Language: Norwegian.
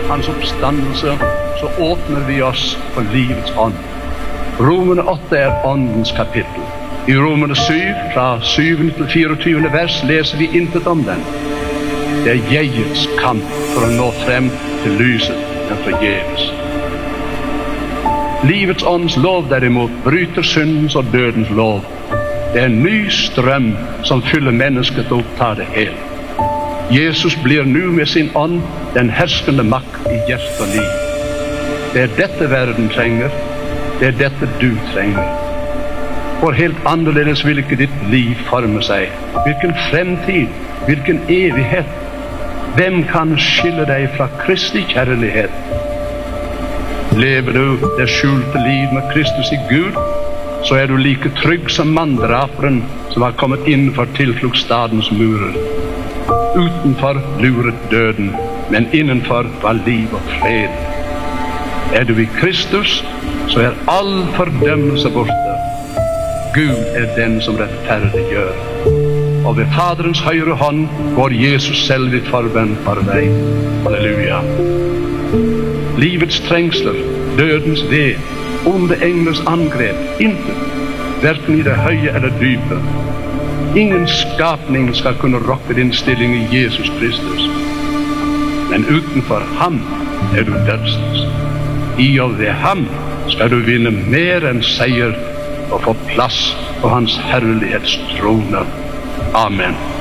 hans oppstandelse, så åpner vi oss for livets ånd. Romerne 8 åndens kapittel. I Romerne 7, fra 7. til 24. vers, leser vi intet om den. Det jegets kamp for å nå frem til lyset, men forgjeves. Livets ånds lov derimot bryter syndens og dødens lov. Det en ny strøm som fyller mennesket og opptar det helt. Jesus blir nu med sin ånd den herskende makt i hjerte og liv. Det dette verden trenger, det dette du trenger. For helt annerledes vil ikke ditt liv forme seg. Hvilken fremtid, hvilken evighet. Hvem kan skille deg fra Kristi kjærlighet? Lever du det skjulte liv med Kristus i Gud, så er du like trygg som manndraperen som har kommet innenfor tilfluktsstadens murer. Utenfor luret døden, men innenfor var liv og fred. Er du i Kristus, så er all fordømmelse borte. Gud er den som rettferdiggjør. Og ved Faderens høyre hånd går Jesus selv i forbønn for deg. Halleluja. Livets trengsler, dødens ved, onde englers angrep, intet, hverken i det høye eller dype. Ingen skapning skal kunne rokke din stilling i Jesus Kristus. Men utenfor ham er du dødsløs. I og ved ham skal du vinne mer enn seier og få plass på hans herlighetstrone. Amen.